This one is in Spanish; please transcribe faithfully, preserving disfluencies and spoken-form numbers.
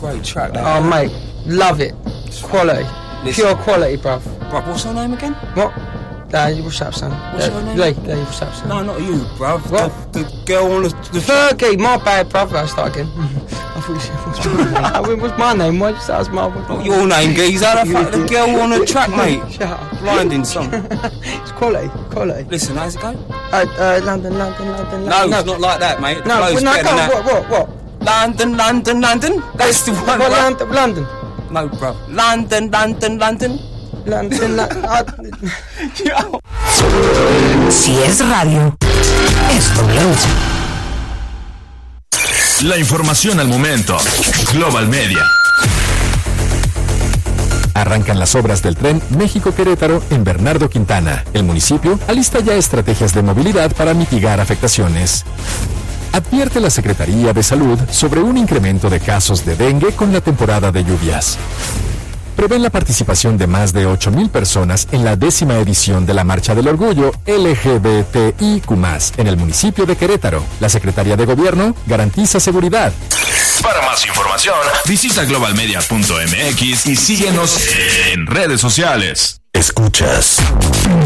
great track. That. Oh, mate, love it. Quality. Listen. Pure quality, bruv. Bruv, what's her name again? What? Uh, what's up, son? What's uh, her name? Lee, Lee, what's up, son? No, not you, bruv. What? The, the girl on the... the Fergie, my bad, bruv. I start again. I thought you said, what's my name? What's my name? Why did you say that's my name? Not your name, geezer. The, fuck, the girl on the track, mate. Shut up. Blinding song. It's quality, quality. Listen, how's it go? Uh, uh, London, London, London, No, London. it's not like that, mate. The No, flow's well, no, better go than on, that. what, what, what? London, London, London. That's the one, What, bruv. London, London? No, bruv. London, London, London. London, London. Si es radio, es W. La información al momento. Global Media. Arrancan las obras del tren México-Querétaro en Bernardo Quintana. El municipio alista ya estrategias de movilidad para mitigar afectaciones. Advierte la Secretaría de Salud sobre un incremento de casos de dengue con la temporada de lluvias. Prevén la participación de más de ocho mil personas en la décima edición de la Marcha del Orgullo L G B T I Q más, en el municipio de Querétaro. La Secretaría de Gobierno garantiza seguridad. Para más información, visita global media punto m x y síguenos en redes sociales. Escuchas